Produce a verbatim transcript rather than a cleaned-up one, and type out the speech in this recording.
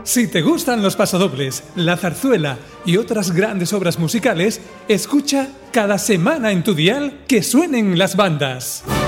Si te gustan los pasodobles, la zarzuela y otras grandes obras musicales, escucha cada semana en tu dial Que Suenen las Bandas.